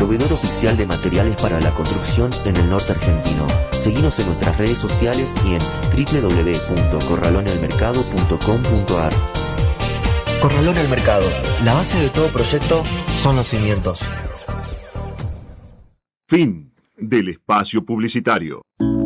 proveedor oficial de materiales para la construcción en el norte argentino. Seguinos en nuestras redes sociales y en www.corralonealmercado.com.ar. Corralón al Mercado. La base de todo proyecto son los cimientos. Fin del espacio publicitario.